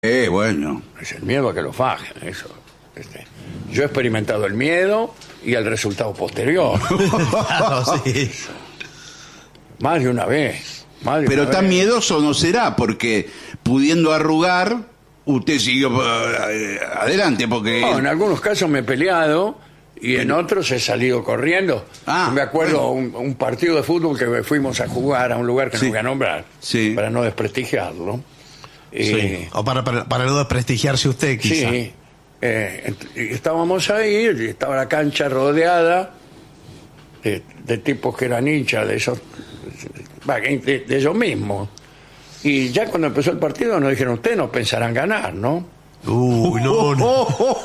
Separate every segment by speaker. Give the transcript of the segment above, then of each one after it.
Speaker 1: Bueno.
Speaker 2: Es el miedo a que lo fajen, eso. Yo he experimentado el miedo y el resultado posterior.
Speaker 3: Claro, sí.
Speaker 2: Más de una vez.
Speaker 1: Pero tan miedoso no será, porque pudiendo arrugar, usted siguió adelante, porque...
Speaker 2: No, en algunos casos me he peleado y en otros he salido corriendo. Me acuerdo un partido de fútbol que fuimos a jugar a un lugar que no voy a nombrar, para no desprestigiarlo.
Speaker 3: Sí. O para no desprestigiarse usted, quizá.
Speaker 2: Sí. Estábamos ahí, y estaba la cancha rodeada de tipos que eran hinchas de esos, de ellos mismos. Y ya cuando empezó el partido nos dijeron, ustedes no pensarán ganar, ¿no?
Speaker 3: No.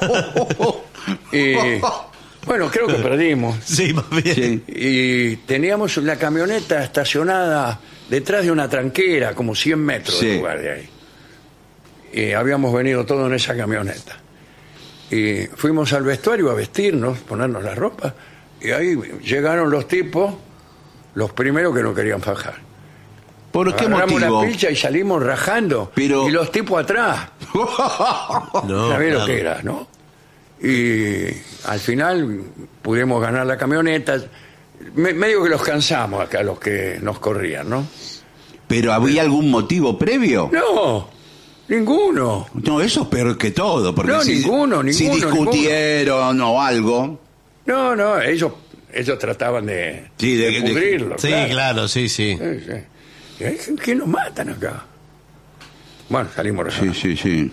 Speaker 2: Y bueno, creo que perdimos.
Speaker 3: Sí, más bien.
Speaker 2: Y teníamos la camioneta estacionada detrás de una tranquera, como 100 metros del lugar de ahí. Y habíamos venido todos en esa camioneta. Y fuimos al vestuario a vestirnos, ponernos la ropa, y ahí llegaron los tipos, los primeros que no querían fajar.
Speaker 1: ¿Por qué motivo?
Speaker 2: Agarramos la pilcha y salimos rajando, y los tipos atrás. ¿Sabés lo que era, no? Y al final pudimos ganar la camioneta. Medio que los cansamos acá, los que nos corrían, ¿no?
Speaker 1: ¿Pero había algún motivo previo?
Speaker 2: No, ninguno.
Speaker 1: No, eso es peor que todo. Porque
Speaker 2: no, ninguno.
Speaker 1: Si discutieron o algo.
Speaker 2: No, ellos trataban de pudrirlo.
Speaker 3: Sí, claro, sí.
Speaker 2: ¿Qué nos matan acá? Bueno, salimos rezando.
Speaker 1: Sí.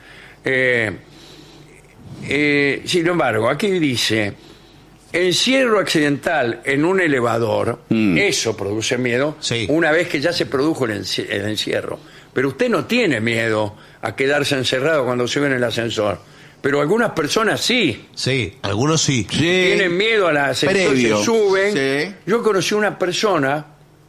Speaker 2: Sin embargo, aquí dice: encierro accidental en un elevador, eso produce miedo, una vez que ya se produjo el encierro. Pero usted no tiene miedo a quedarse encerrado cuando sube en el ascensor. Pero algunas personas sí.
Speaker 3: Sí, algunos sí.
Speaker 2: Tienen miedo al ascensor, se suben.
Speaker 1: Sí.
Speaker 2: Yo conocí una persona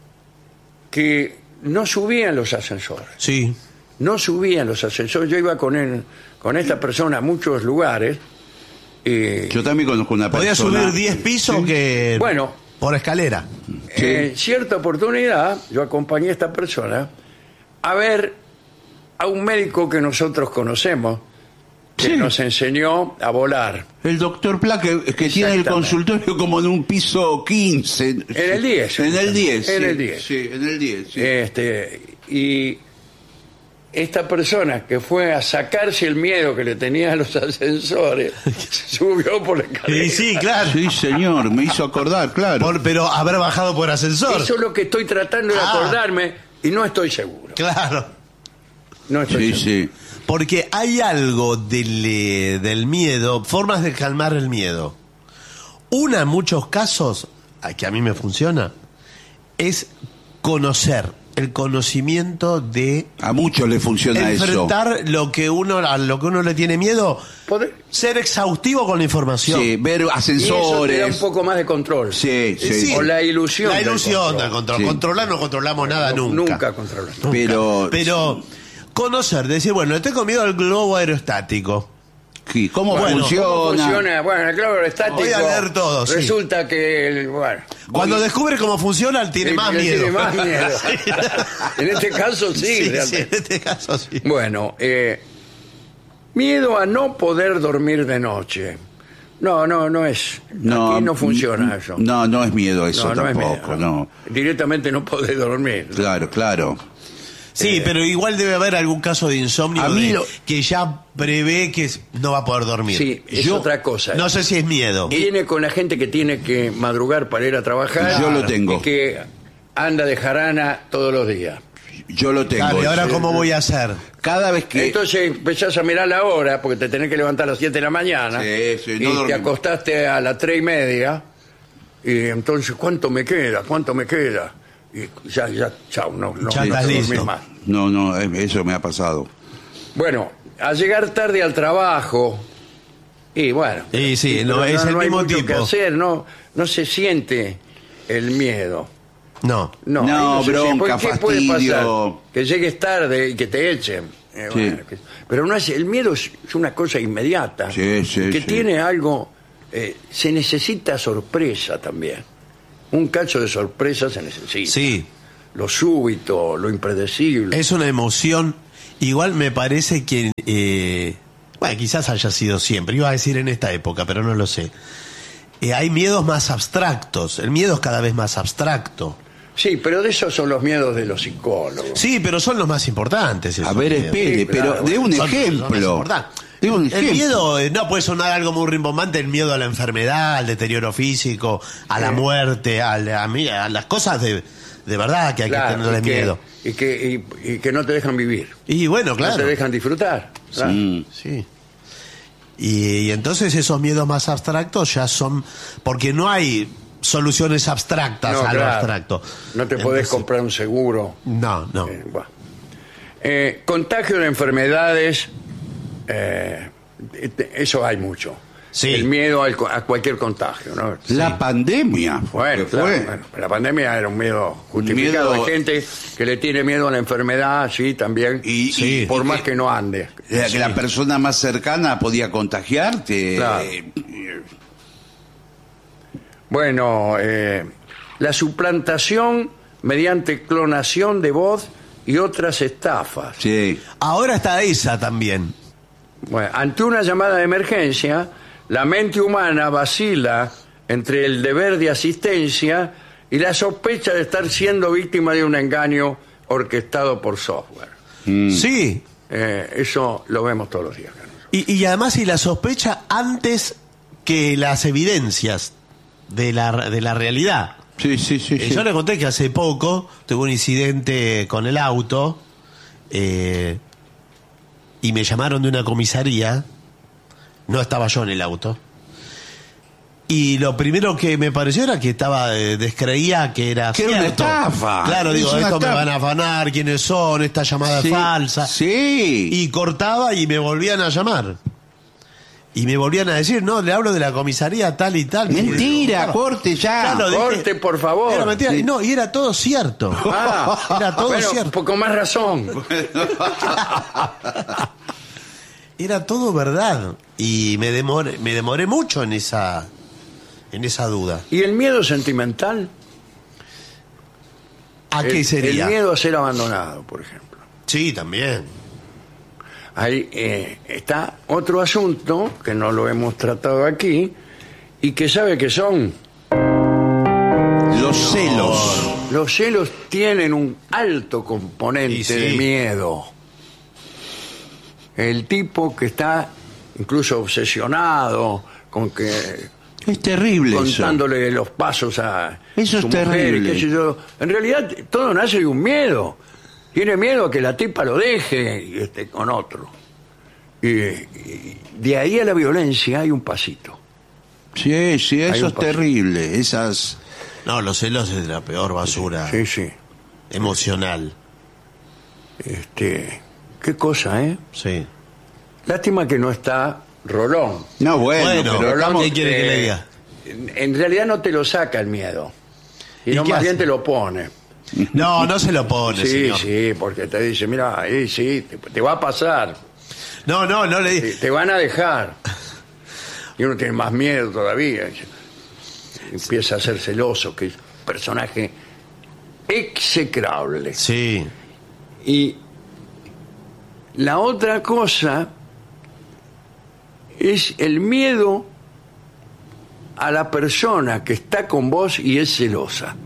Speaker 2: que no subía en los ascensores.
Speaker 3: Sí.
Speaker 2: No subía en los ascensores. Yo iba con esta persona a muchos lugares.
Speaker 1: Yo también conozco una persona.
Speaker 3: ¿Podía subir 10 pisos que por escalera?
Speaker 2: En cierta oportunidad, yo acompañé a esta persona a ver a un médico que nosotros conocemos, que nos enseñó a volar.
Speaker 1: El doctor Pla, que tiene el consultorio como en un piso 15.
Speaker 2: En el 10.
Speaker 1: En el 10.
Speaker 2: En el 10.
Speaker 1: Sí, en el 10. Sí.
Speaker 2: Y esta persona que fue a sacarse el miedo que le tenía a los ascensores, subió por la escalera.
Speaker 3: Sí, claro.
Speaker 1: Sí, señor, me hizo acordar, claro.
Speaker 3: Pero haber bajado por ascensor.
Speaker 2: Eso es lo que estoy tratando de acordarme y no estoy seguro.
Speaker 3: Claro.
Speaker 2: No estoy seguro.
Speaker 1: Sí.
Speaker 3: Porque hay algo del miedo, formas de calmar el miedo. Una, en muchos casos, que a mí me funciona, es conocer. El conocimiento de...
Speaker 1: A muchos le funciona
Speaker 3: enfrentar
Speaker 1: eso.
Speaker 3: lo que a lo que uno le tiene miedo. Ser exhaustivo con la información.
Speaker 1: Sí, ver ascensores.
Speaker 2: Y eso te da un poco más de control.
Speaker 1: Sí.
Speaker 2: O la ilusión.
Speaker 3: La ilusión del control.
Speaker 1: Sí.
Speaker 3: Controlar no controlamos nada nunca.
Speaker 2: Nunca controlamos.
Speaker 1: Pero
Speaker 3: conocer, decir, bueno, le tengo miedo al globo aerostático.
Speaker 1: Sí, ¿cómo funciona?
Speaker 2: ¿Cómo funciona? Bueno, el globo aerostático.
Speaker 3: Voy a leer todo, sí.
Speaker 2: Resulta que
Speaker 3: cuando descubre cómo funciona, tiene más miedo.
Speaker 2: Tiene más miedo. En este caso sí,
Speaker 3: en este caso sí.
Speaker 2: Bueno, miedo a no poder dormir de noche. No es. Aquí no funciona eso.
Speaker 1: No es miedo eso
Speaker 2: no
Speaker 1: tampoco,
Speaker 2: es miedo,
Speaker 1: no.
Speaker 2: Directamente no podés dormir.
Speaker 1: Claro.
Speaker 3: Sí, pero igual debe haber algún caso de insomnio que ya prevé que no va a poder dormir.
Speaker 2: Sí, es otra cosa.
Speaker 3: No sé si es miedo.
Speaker 2: Viene con la gente que tiene que madrugar para ir a trabajar.
Speaker 1: Yo lo tengo.
Speaker 2: Y que anda de jarana todos los días.
Speaker 1: Yo lo tengo.
Speaker 3: Claro, ¿y ahora cómo voy a hacer?
Speaker 1: Cada vez que...
Speaker 2: Entonces empezás a mirar la hora, porque te tenés que levantar a las 7 de la mañana.
Speaker 1: Sí,
Speaker 2: y te acostaste a las 3:30. Y entonces, ¿cuánto me queda? Y ya, chao, no
Speaker 3: estás listo.
Speaker 2: más.
Speaker 1: No, eso me ha pasado.
Speaker 2: Bueno, al llegar tarde al trabajo, y bueno.
Speaker 3: Sí, no es el
Speaker 2: hay
Speaker 3: mismo
Speaker 2: mucho
Speaker 3: tipo.
Speaker 2: que hacer, no se siente el miedo.
Speaker 3: No,
Speaker 1: bronca,
Speaker 2: ¿qué puede
Speaker 1: fastidio?
Speaker 2: pasar? Que llegues tarde y que te echen. Bueno, pero no es, el miedo es una cosa inmediata. Que tiene algo, se necesita sorpresa también. Un cacho de sorpresa se necesita.
Speaker 3: Sí.
Speaker 2: Lo súbito, lo impredecible.
Speaker 3: Es una emoción Igual me parece que, bueno, quizás haya sido siempre, iba a decir en esta época, pero no lo sé. Hay miedos más abstractos, el miedo es cada vez más abstracto.
Speaker 2: Sí, pero de esos son los miedos de los psicólogos.
Speaker 3: Sí, pero son los más importantes.
Speaker 1: A ver,
Speaker 3: miedos.
Speaker 1: espere,
Speaker 2: Sí,
Speaker 1: pero
Speaker 2: claro,
Speaker 1: de un
Speaker 3: Son los más
Speaker 1: ejemplo.
Speaker 3: importantes.
Speaker 1: De un
Speaker 3: El
Speaker 1: ejemplo.
Speaker 3: miedo no puede sonar algo muy rimbombante, el miedo a la enfermedad, al deterioro físico, a la muerte, a las cosas de verdad que hay
Speaker 2: Claro,
Speaker 3: que tenerle miedo.
Speaker 2: Y que no te dejan vivir.
Speaker 3: Y bueno, claro.
Speaker 2: No te dejan disfrutar. Claro.
Speaker 3: Sí. Y entonces esos miedos más abstractos ya son, porque no hay soluciones abstractas
Speaker 2: No,
Speaker 3: a lo
Speaker 2: claro.
Speaker 3: abstracto.
Speaker 2: No te podés
Speaker 3: Entonces,
Speaker 2: comprar un seguro.
Speaker 3: No.
Speaker 2: Bueno. Contagio de enfermedades, eso hay mucho.
Speaker 3: Sí.
Speaker 2: El miedo a cualquier contagio, ¿no?
Speaker 1: La pandemia.
Speaker 2: Bueno,
Speaker 1: que
Speaker 2: claro,
Speaker 1: fue.
Speaker 2: bueno, la pandemia era un miedo justificado.
Speaker 1: Miedo-
Speaker 2: Hay gente que le tiene miedo a la enfermedad, sí, también,
Speaker 1: Y-
Speaker 2: por
Speaker 1: y-
Speaker 2: más que no ande.
Speaker 1: Que la persona más cercana podía contagiarte.
Speaker 2: Claro. Bueno, la suplantación mediante clonación de voz y otras estafas.
Speaker 1: Sí.
Speaker 3: Ahora está esa también.
Speaker 2: Bueno, ante una llamada de emergencia, la mente humana vacila entre el deber de asistencia y la sospecha de estar siendo víctima de un engaño orquestado por software.
Speaker 3: Sí.
Speaker 2: Eso lo vemos todos los días.
Speaker 3: Y además y la sospecha antes que las evidencias de la realidad.
Speaker 1: Sí.
Speaker 3: Yo le conté que hace poco tuve un incidente con el auto y me llamaron de una comisaría. No estaba yo en el auto. Y lo primero que me pareció era que estaba descreía que era
Speaker 1: Que era una
Speaker 3: cierto.
Speaker 1: estafa.
Speaker 3: Claro,
Speaker 1: Es
Speaker 3: digo,
Speaker 1: una
Speaker 3: esto me
Speaker 1: estafa.
Speaker 3: van a afanar, quiénes son, esta llamada
Speaker 1: Sí.
Speaker 3: es falsa.
Speaker 1: Sí.
Speaker 3: Y cortaba y me volvían a llamar. Y me volvían a decir, no, le hablo de la comisaría tal y tal.
Speaker 1: Mentira,
Speaker 3: Claro.
Speaker 1: corte ya.
Speaker 3: Claro, dije,
Speaker 2: Corte, por favor.
Speaker 3: Era mentira.
Speaker 1: Sí.
Speaker 3: No, y era todo cierto. Era todo
Speaker 2: bueno,
Speaker 3: cierto.
Speaker 2: un poco más razón.
Speaker 3: Era todo verdad. Y me demoré mucho en esa duda.
Speaker 2: ¿Y el miedo sentimental?
Speaker 3: ¿A qué sería?
Speaker 2: El miedo a ser abandonado, por ejemplo.
Speaker 3: Sí, también.
Speaker 2: Ahí está otro asunto que no lo hemos tratado aquí y que sabe que son.
Speaker 1: Los celos.
Speaker 2: Los celos tienen un alto componente
Speaker 3: Y sí.
Speaker 2: de miedo. El tipo que está incluso obsesionado con que
Speaker 1: Es terrible eso.
Speaker 2: contándole los pasos a
Speaker 1: Eso
Speaker 2: su
Speaker 1: es
Speaker 2: mujer,
Speaker 1: terrible.
Speaker 2: qué sé yo. En realidad todo nace de un miedo. Tiene miedo a que la tipa lo deje y esté con otro. Y de ahí a la violencia hay un pasito.
Speaker 1: Sí,
Speaker 2: Hay
Speaker 1: eso
Speaker 2: un
Speaker 1: es
Speaker 2: paso.
Speaker 1: terrible. Esas.
Speaker 3: No, los celos es la peor basura
Speaker 2: Sí, sí.
Speaker 3: emocional.
Speaker 2: Qué cosa, ¿eh?
Speaker 3: Sí.
Speaker 2: Lástima que no está Rolón.
Speaker 1: No, bueno,
Speaker 3: Bueno,
Speaker 1: pero
Speaker 2: Rolón,
Speaker 3: ¿qué quiere que le diga?
Speaker 2: En realidad no te lo saca el miedo. Y
Speaker 3: ¿Y
Speaker 2: no
Speaker 3: qué
Speaker 2: más
Speaker 3: hace?
Speaker 2: bien te lo pone.
Speaker 3: No, no se lo pone,
Speaker 2: Sí,
Speaker 3: señor.
Speaker 2: sí, porque te dice, mira, ahí sí, te va a pasar.
Speaker 3: No le dice.
Speaker 2: Te van a dejar. Y uno tiene más miedo todavía. Empieza a ser celoso, que es un personaje execrable.
Speaker 3: Sí.
Speaker 2: Y la otra cosa es el miedo a la persona que está con vos y es celosa.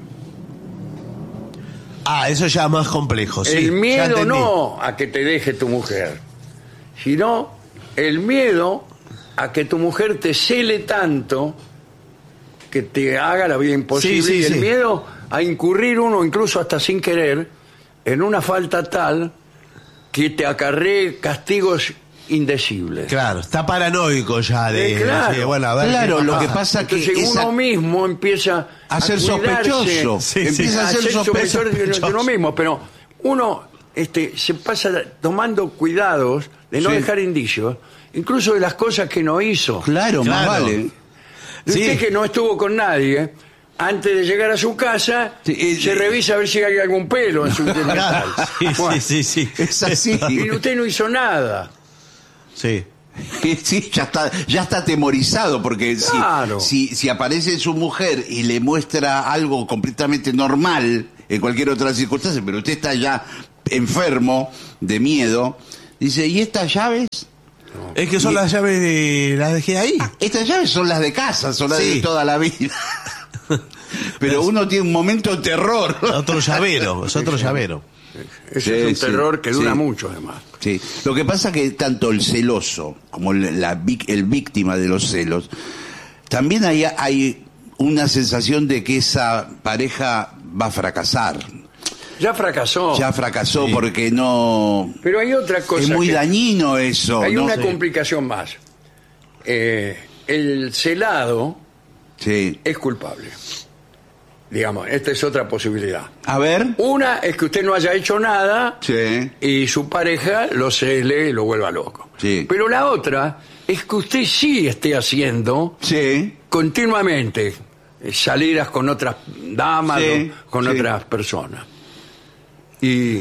Speaker 3: Ah, eso ya es más complejo, sí.
Speaker 2: El
Speaker 3: ya
Speaker 2: miedo
Speaker 3: entendí.
Speaker 2: no a que te deje tu mujer, sino el miedo a que tu mujer te cele tanto que te haga la vida imposible.
Speaker 3: Sí, sí,
Speaker 2: y el
Speaker 3: sí.
Speaker 2: miedo a incurrir uno, incluso hasta sin querer, en una falta tal que te acarree castigos indecibles.
Speaker 3: Claro, está paranoico ya de...
Speaker 2: Claro.
Speaker 3: sí, bueno, a ver
Speaker 1: Claro,
Speaker 3: qué
Speaker 1: lo
Speaker 3: pasa.
Speaker 1: que pasa que
Speaker 2: Entonces
Speaker 1: esa-
Speaker 2: uno mismo empieza
Speaker 1: a ser
Speaker 2: cuidarse,
Speaker 1: sospechoso.
Speaker 3: Sí,
Speaker 1: Empieza
Speaker 2: a
Speaker 1: a ser
Speaker 2: ser
Speaker 1: sospechoso.
Speaker 2: sospechoso de uno mismo, pero uno se pasa tomando cuidados de no
Speaker 1: Sí.
Speaker 2: dejar indicios, incluso de las cosas que no hizo.
Speaker 1: Claro, más
Speaker 3: Claro.
Speaker 1: vale.
Speaker 2: Usted
Speaker 3: Sí.
Speaker 2: que no estuvo con nadie, antes de llegar a su casa,
Speaker 1: Sí,
Speaker 2: se revisa a ver si hay algún pelo en su delantal.
Speaker 3: Claro, sí,
Speaker 2: Bueno,
Speaker 3: sí.
Speaker 1: Es así.
Speaker 2: Y usted no hizo nada.
Speaker 3: Sí.
Speaker 1: Sí, ya está atemorizado porque
Speaker 2: Claro.
Speaker 1: si aparece su mujer y le muestra algo completamente normal en cualquier otra circunstancia, pero usted está ya enfermo de miedo, dice, ¿y estas llaves?
Speaker 3: Es que son las llaves las dejé ahí.
Speaker 1: Estas llaves son las de casa, son las
Speaker 3: Sí.
Speaker 1: de toda la vida. Pero uno tiene un momento de terror.
Speaker 3: Otro llavero, es otro llavero.
Speaker 2: Ese
Speaker 1: Sí,
Speaker 2: es un
Speaker 1: sí,
Speaker 2: terror que dura
Speaker 1: sí.
Speaker 2: mucho, además.
Speaker 1: Sí. Lo que pasa que tanto el celoso como el víctima de los celos, también hay una sensación de que esa pareja va a fracasar.
Speaker 2: Ya fracasó.
Speaker 1: Ya fracasó
Speaker 3: Sí.
Speaker 1: porque no...
Speaker 2: Pero hay otra cosa.
Speaker 1: Es muy
Speaker 2: que-
Speaker 1: dañino eso.
Speaker 2: Hay
Speaker 1: ¿no?
Speaker 2: una
Speaker 1: Sí.
Speaker 2: complicación más. El celado
Speaker 1: Sí.
Speaker 2: es culpable. Digamos, esta es otra posibilidad.
Speaker 1: A ver.
Speaker 2: Una es que usted no haya hecho nada
Speaker 1: Sí.
Speaker 2: y su pareja lo cele y lo vuelva loco.
Speaker 1: Sí.
Speaker 2: Pero la otra es que usted sí esté haciendo
Speaker 1: Sí.
Speaker 2: continuamente salidas con otras damas
Speaker 1: Sí,
Speaker 2: o con
Speaker 1: sí.
Speaker 2: otras personas. Y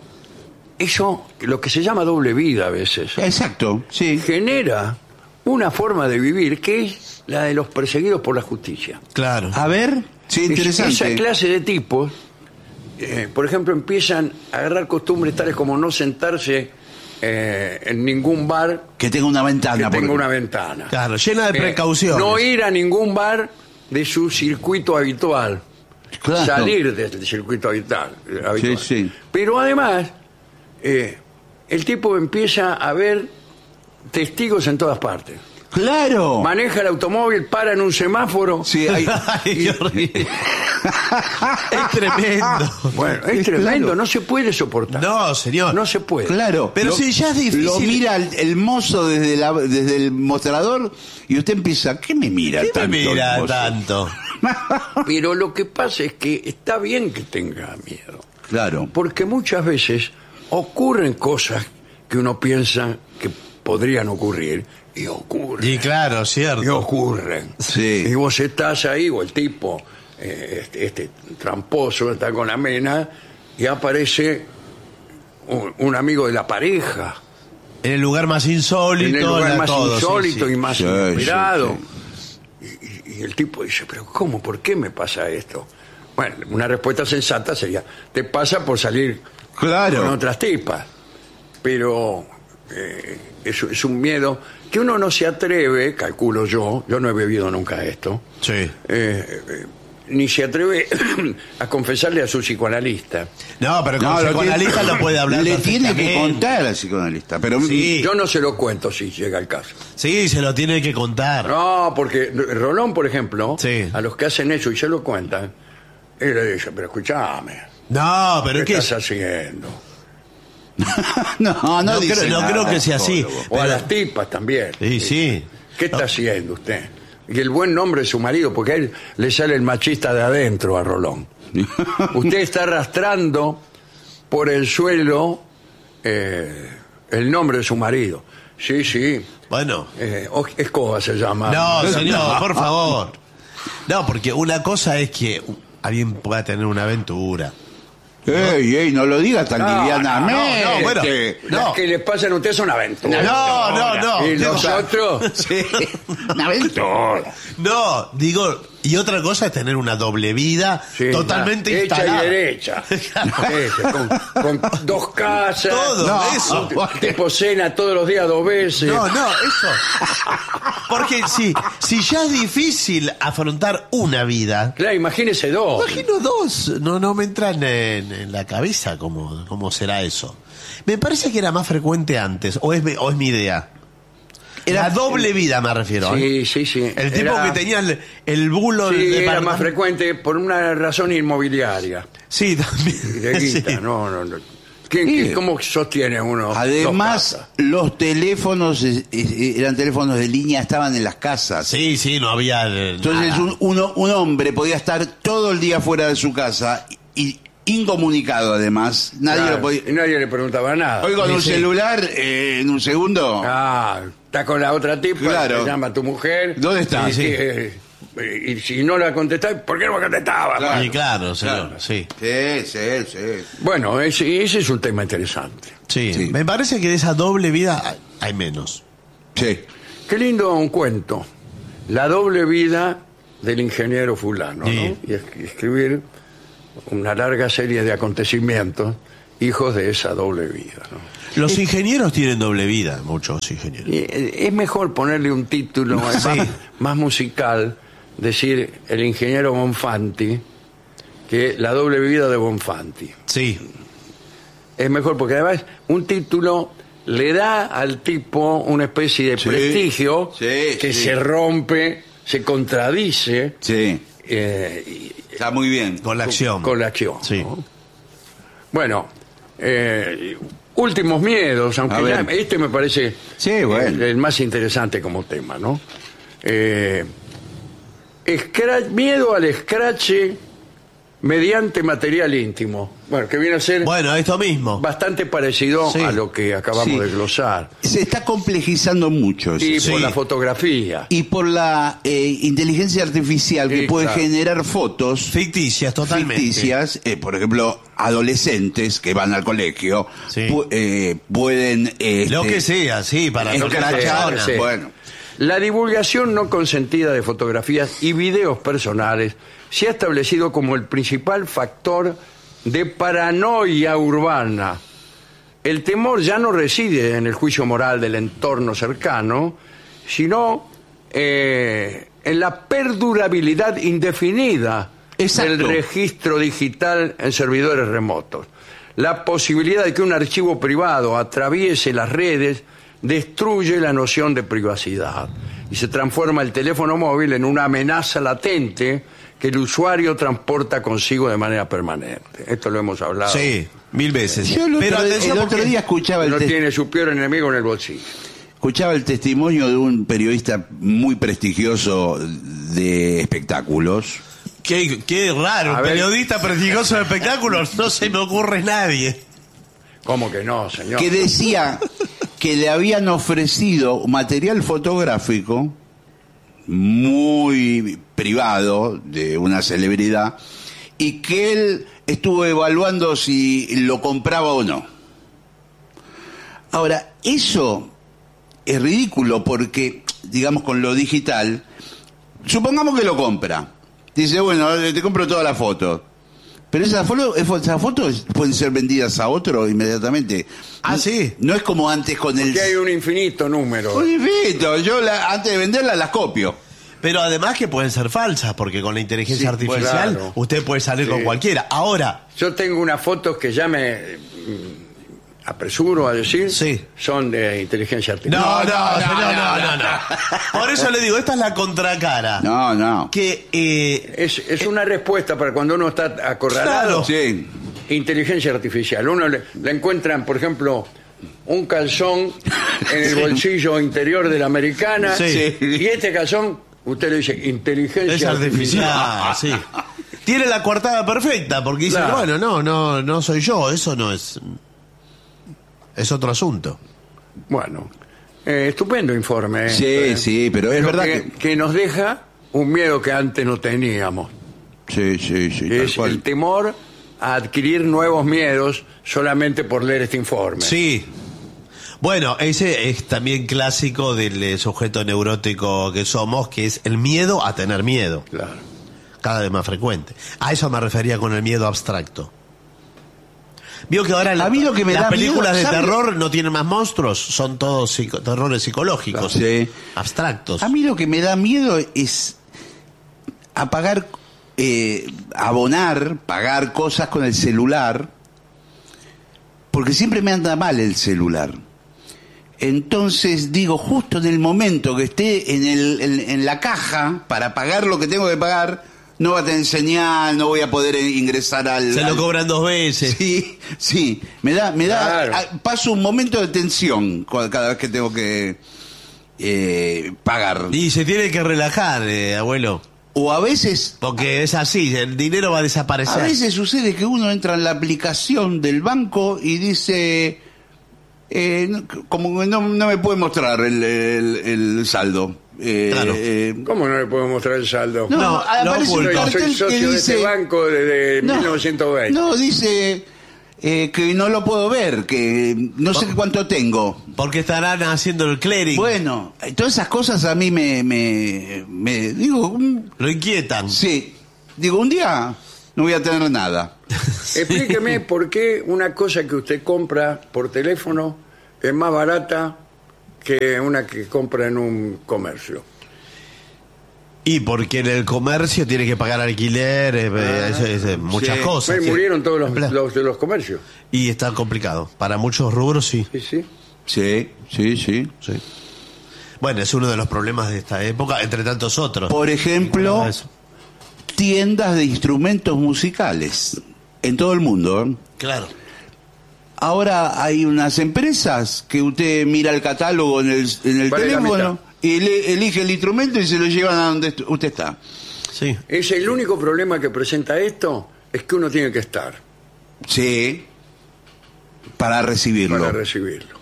Speaker 2: eso, lo que se llama doble vida a veces,
Speaker 1: Exacto. Sí.
Speaker 2: genera una forma de vivir que es la de los perseguidos por la justicia.
Speaker 3: Claro.
Speaker 1: A ver. Sí, interesante.
Speaker 2: Esa clase de tipos, por ejemplo, empiezan a agarrar costumbres tales como no sentarse en ningún bar
Speaker 1: Que tenga una
Speaker 2: que
Speaker 1: ventana.
Speaker 2: tenga
Speaker 1: porque-
Speaker 2: una ventana.
Speaker 3: Claro, llena de precauciones.
Speaker 2: No ir a ningún bar de su circuito habitual.
Speaker 1: Claro.
Speaker 2: Salir del circuito habitual.
Speaker 1: Sí, sí.
Speaker 2: Pero además, el tipo empieza a ver testigos en todas partes.
Speaker 1: Claro.
Speaker 2: Maneja el automóvil, para en un semáforo.
Speaker 1: Sí, hay...
Speaker 3: Ay, qué horrible. Es tremendo.
Speaker 2: Bueno, es
Speaker 1: Es
Speaker 2: tremendo,
Speaker 1: claro.
Speaker 2: no se puede soportar.
Speaker 3: No, señor.
Speaker 2: No se puede.
Speaker 1: Claro.
Speaker 3: Pero si ya es difícil.
Speaker 1: Lo mira el mozo desde el mostrador y usted empieza, ¿qué me mira
Speaker 3: ¿Qué me
Speaker 1: tanto? el
Speaker 3: mira
Speaker 1: mozo?
Speaker 3: tanto?
Speaker 2: Pero lo que pasa es que está bien que tenga miedo.
Speaker 1: Claro.
Speaker 2: Porque muchas veces ocurren cosas que uno piensa que podrían ocurrir y ocurren.
Speaker 3: Y claro,
Speaker 2: Y
Speaker 3: cierto.
Speaker 2: ocurren.
Speaker 1: Sí.
Speaker 2: Y vos estás ahí, o el tipo, este tramposo, está con la mena, y aparece un amigo de la pareja.
Speaker 3: En el lugar más insólito.
Speaker 2: En el lugar
Speaker 3: la
Speaker 2: más
Speaker 3: todo, sí,
Speaker 2: insólito
Speaker 3: sí.
Speaker 2: y más
Speaker 1: Sí,
Speaker 2: inesperado.
Speaker 1: sí,
Speaker 2: Y el tipo dice, pero ¿cómo? ¿Por qué me pasa esto? Bueno, una respuesta sensata sería, te pasa por salir
Speaker 1: Claro.
Speaker 2: con otras tipas. Pero es un miedo que uno no se atreve, calculo yo no he bebido nunca esto,
Speaker 3: Sí.
Speaker 2: ni se atreve a confesarle a su psicoanalista.
Speaker 3: No, pero con
Speaker 1: No,
Speaker 3: el
Speaker 1: lo
Speaker 3: psicoanalista
Speaker 1: tiene-
Speaker 3: lo puede hablar.
Speaker 1: Le tiene que
Speaker 3: perfectamente.
Speaker 1: contar al psicoanalista. Pero
Speaker 3: Sí.
Speaker 2: Yo no se lo cuento si llega el caso.
Speaker 3: Sí, se lo tiene que contar.
Speaker 2: No, porque Rolón, por ejemplo,
Speaker 3: Sí.
Speaker 2: a los que hacen eso y se lo cuentan, él le dice, pero escúchame,
Speaker 3: No, pero
Speaker 2: ¿qué
Speaker 3: es que
Speaker 2: estás haciendo?
Speaker 1: no
Speaker 3: no
Speaker 1: dice
Speaker 3: creo
Speaker 1: nada,
Speaker 3: que sea así.
Speaker 1: psicólogo.
Speaker 2: O a
Speaker 3: Pero-
Speaker 2: las tipas también.
Speaker 3: Sí, sí.
Speaker 2: ¿Qué está haciendo usted? Y el buen nombre de su marido, porque a él le sale el machista de adentro a Rolón. Usted está arrastrando por el suelo el nombre de su marido. Sí, sí.
Speaker 3: Bueno.
Speaker 2: Escoba se llama.
Speaker 3: No, señor, por favor. No, porque una cosa es que alguien pueda tener una aventura.
Speaker 1: Ey, no lo digas tan
Speaker 2: No,
Speaker 1: livianamente.
Speaker 3: no, bueno.
Speaker 2: Las
Speaker 3: No.
Speaker 2: que le pasan a usted son aventuras.
Speaker 3: No.
Speaker 2: Y
Speaker 3: Digo,
Speaker 2: nosotros,
Speaker 1: Sí, una aventura.
Speaker 3: No, digo, y otra cosa es tener una doble vida
Speaker 2: sí,
Speaker 3: totalmente
Speaker 2: hecha
Speaker 3: instalada.
Speaker 2: y derecha. Con 2 casas.
Speaker 3: Todo
Speaker 1: No.
Speaker 3: eso.
Speaker 2: Tipo cena todos los días 2 veces.
Speaker 3: No, eso. Porque si ya es difícil afrontar una vida,
Speaker 2: Claro, imagínese 2.
Speaker 3: imagino dos. No me entran en la cabeza cómo será eso. Me parece que era más frecuente antes, o es mi idea.
Speaker 1: Era-
Speaker 3: La doble vida me refiero. ¿eh?
Speaker 2: Sí.
Speaker 3: El tipo
Speaker 2: Era-
Speaker 3: que tenía el bulo
Speaker 2: Sí,
Speaker 3: del
Speaker 2: era
Speaker 3: departamento.
Speaker 2: más frecuente por una razón inmobiliaria.
Speaker 3: Sí,
Speaker 2: De
Speaker 3: también.
Speaker 2: guita,
Speaker 3: Sí.
Speaker 2: no.
Speaker 1: Sí.
Speaker 2: ¿Cómo sostiene uno?
Speaker 1: Además,
Speaker 2: 2 casas?
Speaker 1: los teléfonos eran teléfonos de línea, estaban en las casas.
Speaker 3: Sí, no había.
Speaker 1: Entonces
Speaker 3: nada.
Speaker 1: un hombre podía estar todo el día fuera de su casa y incomunicado además. Nadie
Speaker 2: Claro,
Speaker 1: lo podía...
Speaker 2: y nadie le preguntaba nada.
Speaker 1: Hoy con
Speaker 3: Sí,
Speaker 1: un
Speaker 3: sí.
Speaker 1: celular, en un segundo...
Speaker 2: Está con la otra tipa,
Speaker 1: Claro.
Speaker 2: te llama a tu mujer.
Speaker 1: ¿Dónde está?
Speaker 2: Y,
Speaker 1: Sí.
Speaker 2: y si no la contestás, ¿por qué no me contestaba?
Speaker 1: Claro.
Speaker 3: Y claro, señor,
Speaker 1: Claro.
Speaker 3: sí.
Speaker 1: Sí.
Speaker 2: Bueno, ese es un tema interesante.
Speaker 3: Sí.
Speaker 1: Sí.
Speaker 3: Me parece que de esa doble vida hay menos.
Speaker 1: Sí.
Speaker 2: Qué lindo un cuento. La doble vida del ingeniero fulano,
Speaker 3: Sí.
Speaker 2: ¿no? Y escribir una larga serie de acontecimientos hijos de esa doble vida, ¿no?
Speaker 3: Los ingenieros tienen doble vida, muchos ingenieros.
Speaker 2: Y es mejor ponerle un título más musical, decir el ingeniero Bonfanti, que la doble vida de Bonfanti.
Speaker 3: Sí.
Speaker 2: Es mejor porque además un título le da al tipo una especie de prestigio que se rompe, se contradice.
Speaker 1: Sí. Está muy bien.
Speaker 3: Con la acción.
Speaker 2: Con la acción.
Speaker 3: Sí.
Speaker 2: ¿no? Bueno, últimos miedos, aunque ya este me parece el más interesante como tema, ¿no? Miedo al escrache mediante material íntimo. Bueno, que viene a ser
Speaker 3: esto mismo.
Speaker 2: Bastante parecido a lo que acabamos de glosar.
Speaker 1: Se está complejizando mucho eso.
Speaker 2: Y por la fotografía.
Speaker 1: Y por la inteligencia artificial que puede generar fotos
Speaker 3: ficticias, totalmente.
Speaker 1: Ficticias, por ejemplo, adolescentes que van al colegio pueden...
Speaker 3: lo que sea, para
Speaker 1: escrachar.
Speaker 2: Sí. Bueno. La divulgación no consentida de fotografías y videos personales se ha establecido como el principal factor de paranoia urbana. El temor ya no reside en el juicio moral del entorno cercano, sino en la perdurabilidad indefinida del registro digital en servidores remotos. La posibilidad de que un archivo privado atraviese las redes destruye la noción de privacidad y se transforma el teléfono móvil en una amenaza latente que el usuario transporta consigo de manera permanente. Esto lo hemos hablado.
Speaker 3: Sí, 1000 veces.
Speaker 1: Yo el otro día escuchaba
Speaker 2: no tiene su peor enemigo en el bolsillo.
Speaker 1: Escuchaba el testimonio de un periodista muy prestigioso de espectáculos.
Speaker 3: Qué raro, un periodista prestigioso de espectáculos, no se me ocurre nadie.
Speaker 2: ¿Cómo que no, señor?
Speaker 1: Que decía que le habían ofrecido material fotográfico muy privado de una celebridad y que él estuvo evaluando si lo compraba o no. Ahora, eso es ridículo porque, digamos, con lo digital, supongamos que lo compra. Dice, bueno, te compro todas las fotos. Pero esas fotos pueden ser vendidas a otro inmediatamente.
Speaker 3: Ah, sí.
Speaker 1: No es como antes con el...
Speaker 2: Porque hay un infinito número.
Speaker 1: Un infinito. Yo antes de venderlas las copio.
Speaker 3: Pero además que pueden ser falsas, porque con la inteligencia artificial usted puede salir con cualquiera. Ahora...
Speaker 2: Yo tengo unas fotos que ya me apresuro a decir son de inteligencia artificial.
Speaker 3: No. Por eso le digo, esta es la contracara.
Speaker 1: No.
Speaker 3: Que
Speaker 2: es una respuesta para cuando uno está acorralado.
Speaker 1: Claro. Sí.
Speaker 2: Inteligencia artificial. Uno le encuentran, por ejemplo, un calzón en el bolsillo interior de la americana.
Speaker 3: Sí.
Speaker 2: Y este calzón, usted le dice inteligencia artificial.
Speaker 3: Sí. Tiene la coartada perfecta, porque dice, bueno, no soy yo, eso no es... Es otro asunto.
Speaker 2: Bueno, estupendo informe.
Speaker 1: Sí, pero es verdad
Speaker 2: que nos deja un miedo que antes no teníamos.
Speaker 1: Sí.
Speaker 2: Es el temor a adquirir nuevos miedos solamente por leer este informe.
Speaker 3: Sí. Bueno, ese es también clásico del sujeto neurótico que somos, que es el miedo a tener miedo.
Speaker 2: Claro.
Speaker 3: Cada vez más frecuente. A eso me refería con el miedo abstracto. Vio que ahora las películas de terror no tienen más monstruos, son todos terrores psicológicos, abstractos.
Speaker 1: A mí lo que me da miedo es pagar cosas con el celular, porque siempre me anda mal el celular. Entonces digo, justo en el momento que esté en la caja para pagar lo que tengo que pagar, no va a tener señal, no voy a poder ingresar
Speaker 3: Se lo cobran 2 veces.
Speaker 1: Sí. Me da paso un momento de tensión cada vez que tengo que pagar.
Speaker 3: Y se tiene que relajar, abuelo.
Speaker 1: O a veces...
Speaker 3: Porque es así, el dinero va a desaparecer.
Speaker 1: A veces sucede que uno entra en la aplicación del banco y dice... como que no me puede mostrar el saldo.
Speaker 3: Claro.
Speaker 2: ¿Cómo no le puedo mostrar el saldo?
Speaker 1: No, aparece un cartel
Speaker 2: soy socio
Speaker 1: que
Speaker 2: de
Speaker 1: dice,
Speaker 2: este banco desde 1920.
Speaker 1: No, dice que no lo puedo ver, que no sé cuánto tengo.
Speaker 3: Porque estarán haciendo el clearing.
Speaker 1: Bueno, todas esas cosas a mí me digo...
Speaker 3: Lo inquietan.
Speaker 1: Sí, digo, un día no voy a tener nada.
Speaker 2: Explíqueme por qué una cosa que usted compra por teléfono es más barata que una que compra en un comercio.
Speaker 3: Y porque en el comercio tiene que pagar alquiler, muchas
Speaker 1: sí.
Speaker 3: cosas.
Speaker 2: Pues murieron todos los de los comercios.
Speaker 3: Y está complicado. Para muchos rubros, sí.
Speaker 2: Sí.
Speaker 1: Sí.
Speaker 3: Sí. Bueno, es uno de los problemas de esta época, entre tantos otros.
Speaker 1: Por ejemplo,
Speaker 3: Eso.
Speaker 1: tiendas de instrumentos musicales en todo el mundo.
Speaker 3: Claro.
Speaker 1: Ahora hay unas empresas que usted mira el catálogo en el
Speaker 2: Vale la
Speaker 1: teléfono
Speaker 2: mitad.
Speaker 1: y elige el instrumento y se lo llevan a donde usted está.
Speaker 3: Sí.
Speaker 2: Es el único problema que presenta esto, es que uno tiene que estar
Speaker 1: Sí, para recibirlo.
Speaker 2: para recibirlo.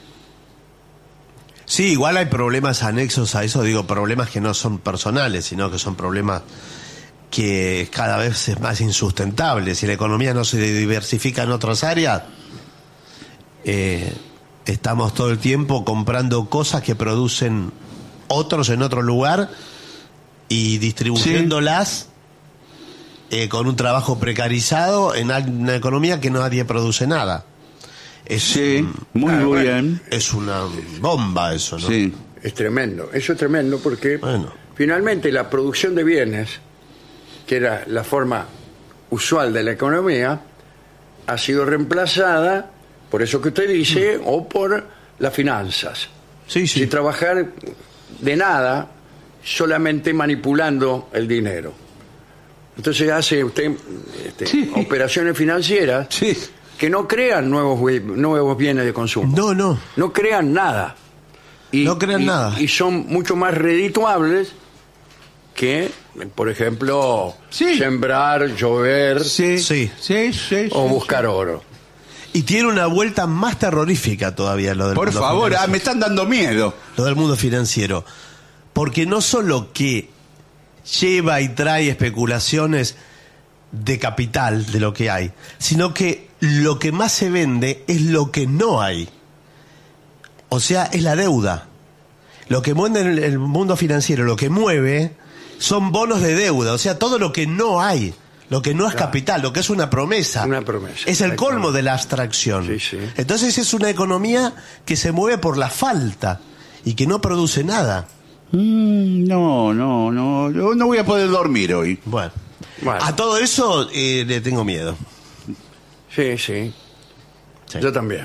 Speaker 3: Sí, igual hay problemas anexos a eso, digo, problemas que no son personales, sino que son problemas que cada vez es más insustentable. Si la economía no se diversifica en otras áreas, estamos todo el tiempo comprando cosas que producen otros en otro lugar y distribuyéndolas con un trabajo precarizado en una economía que nadie produce nada.
Speaker 1: Sí, muy
Speaker 2: bueno.
Speaker 1: bien.
Speaker 3: Es una bomba eso, ¿no?
Speaker 1: Sí.
Speaker 2: Es tremendo. Eso es tremendo porque
Speaker 3: Bueno.
Speaker 2: finalmente la producción de bienes, que era la forma usual de la economía, ha sido reemplazada por eso que usted dice o por las finanzas.
Speaker 3: Sí,
Speaker 2: Sin trabajar de nada, solamente manipulando el dinero. Entonces hace usted
Speaker 1: Sí.
Speaker 2: operaciones financieras
Speaker 1: Sí.
Speaker 2: que no crean nuevos bienes de consumo.
Speaker 3: No.
Speaker 2: No crean nada.
Speaker 3: No crean nada.
Speaker 2: Y son mucho más redituables que, por ejemplo,
Speaker 1: Sí.
Speaker 2: sembrar, llover
Speaker 1: Sí.
Speaker 3: Sí.
Speaker 2: o buscar oro.
Speaker 3: Y tiene una vuelta más terrorífica todavía lo del
Speaker 1: Por
Speaker 3: mundo
Speaker 1: favor,
Speaker 3: financiero.
Speaker 1: me están dando miedo.
Speaker 3: Lo del mundo financiero. Porque no solo que lleva y trae especulaciones de capital de lo que hay, sino que lo que más se vende es lo que no hay. O sea, es la deuda. Lo que mueve en el mundo financiero, lo que mueve son bonos de deuda, o sea, todo lo que no hay, lo que no es capital, lo que es una promesa.
Speaker 2: Una promesa.
Speaker 3: Es el colmo de la abstracción.
Speaker 2: Sí.
Speaker 3: Entonces es una economía que se mueve por la falta y que no produce nada.
Speaker 1: No, yo no voy a poder dormir hoy.
Speaker 3: Bueno,
Speaker 2: Bueno.
Speaker 3: a todo eso le tengo miedo.
Speaker 2: Sí.
Speaker 3: Sí.
Speaker 2: Yo también.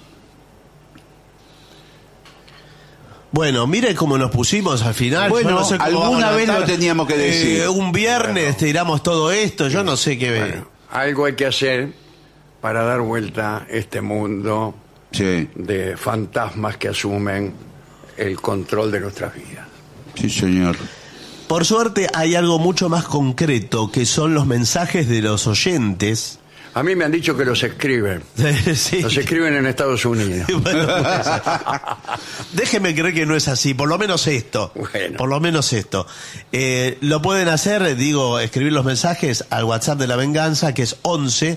Speaker 3: Bueno, mire cómo nos pusimos al final.
Speaker 1: Bueno,
Speaker 3: Yo no sé cómo
Speaker 1: alguna
Speaker 3: vamos a
Speaker 1: vez
Speaker 3: estar.
Speaker 1: lo teníamos que decir.
Speaker 3: Un viernes tiramos todo esto, yo no sé qué ver.
Speaker 2: Bueno, algo hay que hacer para dar vuelta este mundo
Speaker 1: Sí,
Speaker 2: de fantasmas que asumen el control de nuestras vidas.
Speaker 1: sí, señor.
Speaker 3: Por suerte hay algo mucho más concreto, que son los mensajes de los oyentes.
Speaker 2: A mí me han dicho que los escriben.
Speaker 3: Sí.
Speaker 2: Los escriben en Estados Unidos.
Speaker 3: Bueno, pues, déjeme creer que no es así, por lo menos esto.
Speaker 2: Bueno.
Speaker 3: Por lo menos esto. Lo pueden hacer, digo, escribir los mensajes al WhatsApp de la venganza, que es 11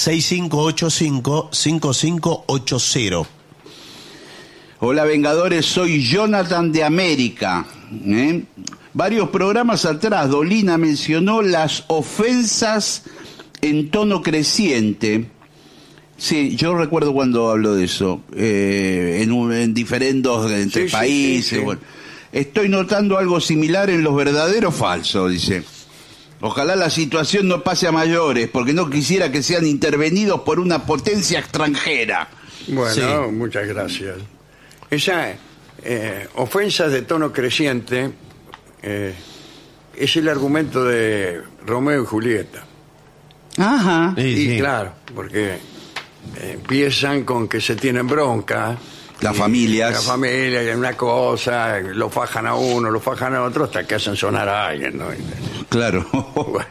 Speaker 3: 6585 5580.
Speaker 1: Hola, Vengadores, soy Jonathan de América. Varios programas atrás, Dolina mencionó las ofensas en tono creciente. Sí, yo recuerdo cuando hablo de eso, en diferendos entre
Speaker 2: Sí,
Speaker 1: países.
Speaker 2: sí.
Speaker 1: Bueno. Estoy notando algo similar en los verdaderos falsos, dice. Ojalá la situación no pase a mayores, porque no quisiera que sean intervenidos por una potencia extranjera.
Speaker 2: Bueno,
Speaker 3: Sí.
Speaker 2: muchas gracias. Esa ofensas de tono creciente es el argumento de Romeo y Julieta.
Speaker 1: Ajá.
Speaker 3: Sí,
Speaker 2: Y
Speaker 3: sí.
Speaker 2: claro, porque empiezan con que se tienen bronca.
Speaker 1: Las
Speaker 2: y
Speaker 1: familias.
Speaker 2: La familia, y una cosa, lo fajan a uno, lo fajan a otro, hasta que hacen sonar a alguien, ¿no?
Speaker 1: Claro.
Speaker 2: Bueno.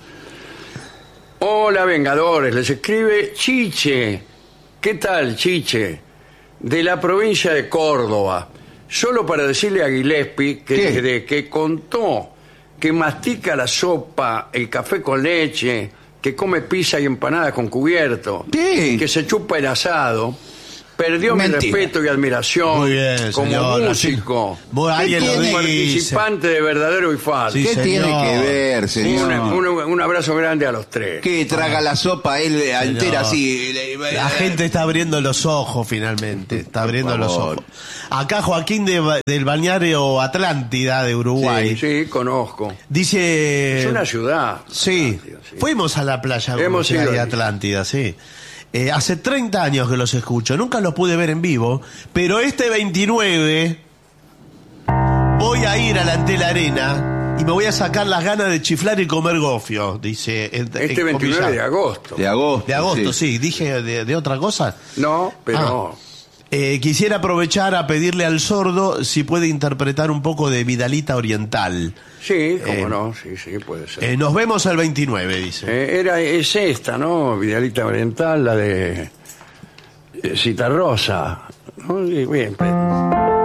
Speaker 2: Hola, Vengadores, les escribe Chiche. ¿Qué tal, Chiche? De la provincia de Córdoba. Solo para decirle a Gillespie que
Speaker 1: ¿Qué?
Speaker 2: desde que contó que mastica la sopa, el café con leche, que come pizza y empanadas con cubierto,
Speaker 1: ¿Qué?
Speaker 2: que se chupa el asado, perdió mi
Speaker 1: Mentira.
Speaker 2: respeto y admiración
Speaker 3: Muy bien,
Speaker 2: como
Speaker 3: señor.
Speaker 2: músico,
Speaker 3: Alguien lo
Speaker 2: como
Speaker 3: dice.
Speaker 2: participante de verdadero y falso.
Speaker 3: Sí,
Speaker 1: ¿Qué
Speaker 3: señor.
Speaker 1: tiene que ver, señor?
Speaker 2: Un abrazo grande a los tres.
Speaker 1: Que traga la sopa él entera así.
Speaker 3: La gente está abriendo los ojos finalmente. Está abriendo los
Speaker 1: favor.
Speaker 3: ojos. Acá Joaquín del balneario Atlántida de Uruguay
Speaker 2: Sí, conozco.
Speaker 3: dice...
Speaker 2: Es una ciudad.
Speaker 3: Sí,
Speaker 2: Atlántida, sí.
Speaker 3: fuimos a la playa
Speaker 2: Hemos
Speaker 3: de
Speaker 2: ido ahí.
Speaker 3: Atlántida, sí. Hace 30 años que los escucho, nunca los pude ver en vivo, pero este 29 voy a ir a la Antel Arena y me voy a sacar las ganas de chiflar y comer gofio, dice.
Speaker 2: Este 29 de agosto.
Speaker 1: De agosto.
Speaker 3: De agosto, sí. ¿Dije de otra cosa?
Speaker 2: No, pero...
Speaker 3: Quisiera aprovechar a pedirle al sordo si puede interpretar un poco de Vidalita Oriental.
Speaker 2: Sí, cómo no, sí, puede ser.
Speaker 3: Nos vemos el 29, dice.
Speaker 2: Es esta, ¿no? Vidalita Oriental, la de Citarrosa. ¿No? Y bien,